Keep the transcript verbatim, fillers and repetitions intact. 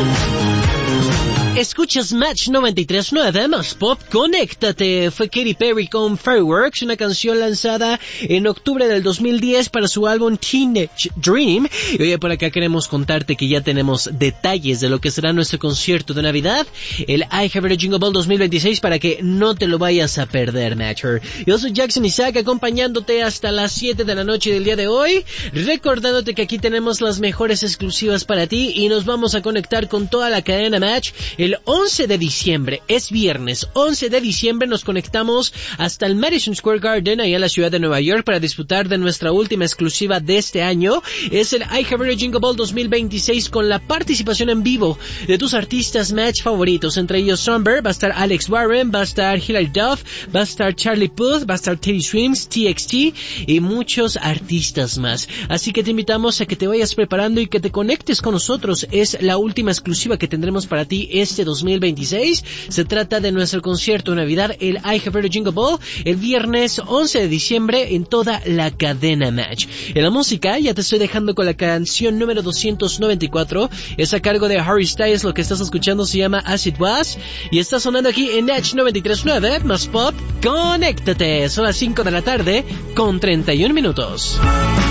Escuchas Match noventa y tres punto nueve más Pop, conéctate. Fue Katy Perry con Fireworks, una canción lanzada en octubre del dos mil diez para su álbum Teenage Dream. Y hoy por acá queremos contarte que ya tenemos detalles de lo que será nuestro concierto de Navidad, el I Have a Jingle Ball dos mil veintiséis, para que no te lo vayas a perder, Matcher. Yo soy Jackson Isaac, acompañándote hasta las siete de la noche del día de hoy, recordándote que aquí tenemos las mejores exclusivas para ti y nos vamos a conectar con toda la cadena Match. El once de diciembre, es viernes, once de diciembre nos conectamos hasta el Madison Square Garden, allá en la ciudad de Nueva York, para disfrutar de nuestra última exclusiva de este año. Es el I Have a Jingle Ball dos mil veintiséis con la participación en vivo de tus artistas Match favoritos, entre ellos Somber, va a estar Alex Warren, va a estar Hilary Duff, va a estar Charlie Puth, va a estar Teddy Swims, T X T y muchos artistas más. Así que te invitamos a que te vayas preparando y que te conectes con nosotros. Es la última exclusiva que tendremos para ti este dos mil veintiséis. Se trata de nuestro concierto de Navidad, el I Have a Jingle Ball, el viernes once de diciembre en toda la cadena Match. En la música ya te estoy dejando con la canción número doscientos noventa y cuatro, es a cargo de Harry Styles. Lo que estás escuchando se llama As It Was y está sonando aquí en Match noventa y tres punto nueve más Pop, conéctate. Son las cinco de la tarde con treinta y un minutos.